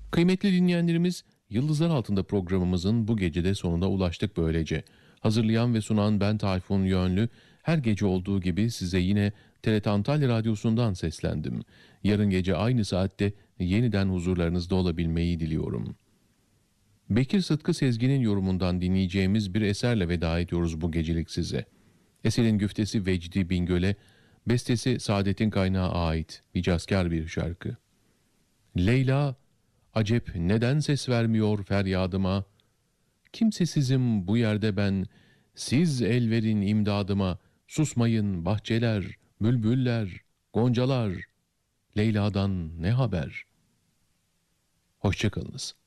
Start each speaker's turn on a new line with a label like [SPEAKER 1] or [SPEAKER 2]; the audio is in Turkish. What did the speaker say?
[SPEAKER 1] Kıymetli dinleyenlerimiz, Yıldızlar Altında programımızın bu gecede sonuna ulaştık böylece. Hazırlayan ve sunan ben Tayfun Yönlü, her gece olduğu gibi size yine TRT Antalya Radyosu'ndan seslendim. Yarın gece aynı saatte yeniden huzurlarınızda olabilmeyi diliyorum. Bekir Sıtkı Sezgin'in yorumundan dinleyeceğimiz bir eserle veda ediyoruz bu gecelik size. Eserin güftesi Vecdi Bingöl'e, bestesi Saadet'in Kaynağı'na ait hicazkar bir şarkı. Leyla, acep neden ses vermiyor feryadıma? Kimsesizim bu yerde ben, siz el verin imdadıma. Susmayın bahçeler, bülbüller, goncalar. Leyla'dan ne haber? Hoşça kalınız.